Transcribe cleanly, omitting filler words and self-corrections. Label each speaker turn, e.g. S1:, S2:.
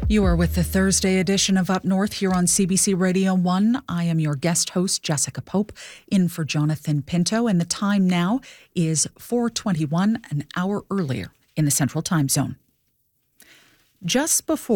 S1: You are with the Thursday edition of Up North here on CBC Radio 1. I am your guest host, Jessica Pope, in for Jonathan Pinto, and the time now is 4:21, an hour earlier in the Central Time Zone. Just before